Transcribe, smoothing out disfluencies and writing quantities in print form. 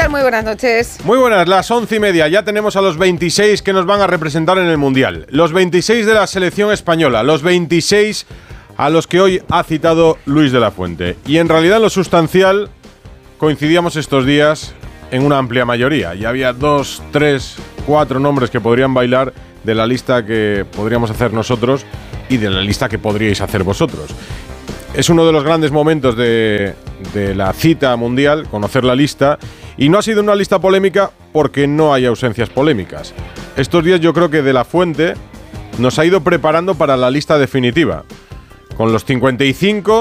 Muy buenas noches. Muy buenas, las 11:30. Ya tenemos a los 26 que nos van a representar en el Mundial. Los 26 de la selección española. Los 26 a los que hoy ha citado Luis de la Fuente. Y en realidad en lo sustancial coincidíamos estos días en una amplia mayoría. Y había 2, 3, 4 nombres que podrían bailar de la lista que podríamos hacer nosotros y de la lista que podríais hacer vosotros. Es uno de los grandes momentos de la cita mundial, conocer la lista, y no ha sido una lista polémica porque no hay ausencias polémicas. Estos días yo creo que de la Fuente nos ha ido preparando para la lista definitiva, con los 55